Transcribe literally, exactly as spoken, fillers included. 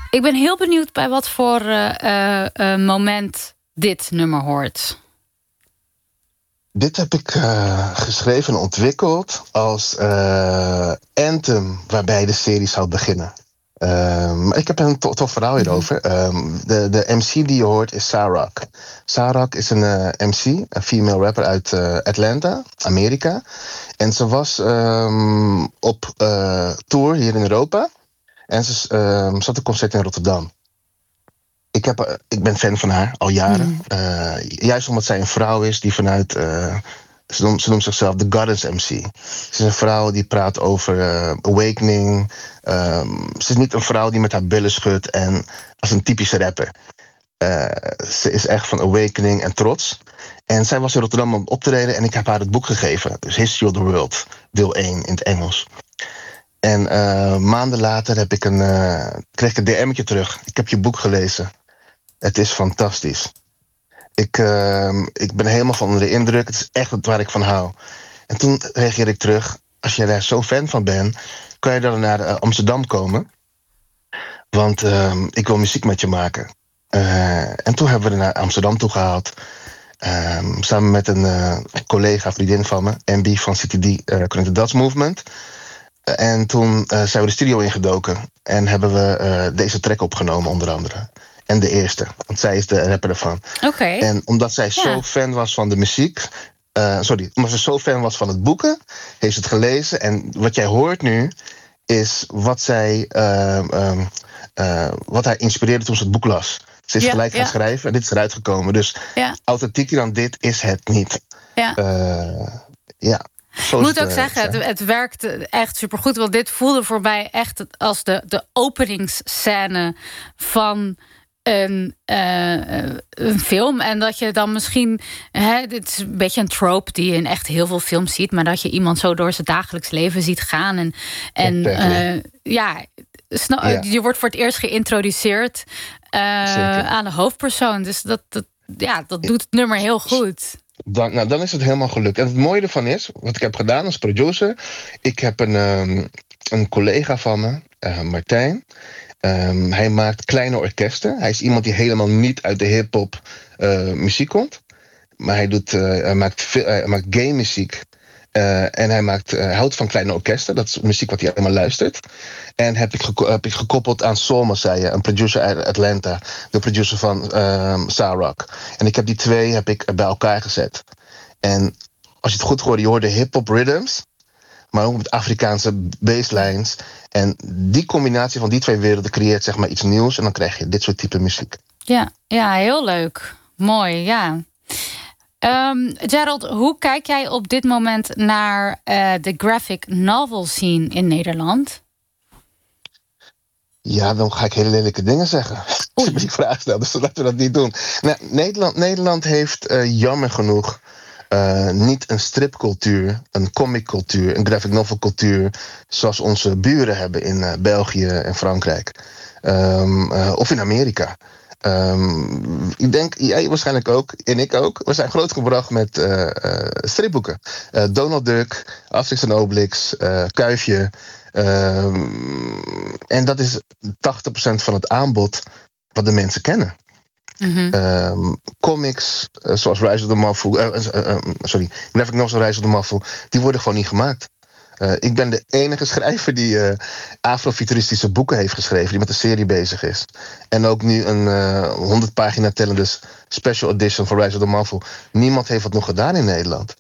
Ik ben heel benieuwd bij wat voor uh, uh, uh, moment dit nummer hoort. Dit heb ik uh, geschreven en ontwikkeld als uh, anthem waarbij de serie zou beginnen. Um, ik heb een to- tof verhaal hierover. Um, de, de M C die je hoort is Sarak. Sarak is een uh, M C, een female rapper uit uh, Atlanta, Amerika. En ze was um, op uh, tour hier in Europa. En ze um, zat een concert in Rotterdam. Ik, heb, uh, ik ben fan van haar, al jaren. Mm. Uh, juist omdat zij een vrouw is die vanuit... Uh, ze, noemt, ze noemt zichzelf de Goddess M C. Ze is een vrouw die praat over uh, awakening. Um, ze is niet een vrouw die met haar billen schudt en als een typische rapper. Uh, ze is echt van awakening en trots. En zij was in Rotterdam om op te treden en ik heb haar het boek gegeven. Dus History of the World, deel één in het Engels. En uh, maanden later heb ik een, uh, kreeg ik een D M'tje terug. Ik heb je boek gelezen. Het is fantastisch. Ik, uh, ik ben helemaal van onder de indruk. Het is echt waar ik van hou. En toen reageerde ik terug. Als je daar zo fan van bent, kan je dan naar uh, Amsterdam komen. Want uh, ik wil muziek met je maken. Uh, en toen hebben we er naar Amsterdam toe gehaald. Uh, samen met een uh, collega, vriendin van me. M B van C T D, uh, Connected Dots Movement. Uh, en toen uh, zijn we de studio ingedoken. En hebben we uh, deze track opgenomen onder andere. En de eerste, want zij is de rapper ervan. Okay. En omdat zij ja. zo fan was van de muziek... Uh, sorry, omdat ze zo fan was van het boeken... heeft ze het gelezen. En wat jij hoort nu... is wat zij... Uh, uh, uh, wat haar inspireerde toen ze het boek las. Ze is ja, gelijk gaan ja. schrijven en dit is eruit gekomen. Dus ja. authentieker dan dit is het niet. Ja. Uh, ja. Ik moet ook zeggen, het, het werkte echt supergoed. Want dit voelde voor mij echt als de, de openingsscène van... Een, uh, een film. En dat je dan misschien... Hè, dit is een beetje een trope die je in echt heel veel films ziet... maar dat je iemand zo door zijn dagelijks leven ziet gaan. En, en uh, ja, snap, ja, je wordt voor het eerst geïntroduceerd uh, aan de hoofdpersoon. Dus dat, dat, ja, dat doet het nummer heel goed. Dan, nou, dan is het helemaal gelukt. En het mooie ervan is, wat ik heb gedaan als producer... ik heb een, um, een collega van me, uh, Martijn... Um, hij maakt kleine orkesten. Hij is iemand die helemaal niet uit de hip-hop uh, muziek komt. Maar hij, doet, uh, hij maakt, uh, hij maakt game muziek. Uh, en hij maakt, uh, houdt van kleine orkesten. Dat is muziek wat hij helemaal luistert. En heb ik, geko- heb ik gekoppeld aan Soul Messiah, een producer uit Atlanta. De producer van um, Sarak. En ik heb die twee heb ik bij elkaar gezet. En als je het goed hoorde, je hoorde hip-hop rhythms. Maar ook met Afrikaanse basslines. En die combinatie van die twee werelden creëert zeg maar iets nieuws. En dan krijg je dit soort type muziek. Ja, ja, heel leuk. Mooi, ja. Um, Gerald, hoe kijk jij op dit moment naar uh, de graphic novel scene in Nederland? Ja, dan ga ik hele lelijke dingen zeggen. Als je me die vraag stelt, dus laten we dat niet doen. Nou, Nederland, Nederland heeft uh, jammer genoeg... Uh, niet een stripcultuur, een comiccultuur, een graphic novel cultuur... zoals onze buren hebben in uh, België en Frankrijk. Um, uh, of in Amerika. Um, ik denk, jij waarschijnlijk ook, en ik ook... we zijn grootgebracht met uh, uh, stripboeken. Uh, Donald Duck, Asterix en Obelix, uh, Kuifje. Um, en dat is tachtig procent van het aanbod wat de mensen kennen. Mm-hmm. Um, comics, uh, zoals Rise of the Mafu, uh, uh, uh, sorry, graphic novels Rise of the Mafu, die worden gewoon niet gemaakt. Uh, ik ben de enige schrijver die uh, afrofuturistische boeken heeft geschreven, die met een serie bezig is. En ook nu een uh, honderd pagina tellende special edition van Rise of the Mafu. Niemand heeft wat nog gedaan in Nederland.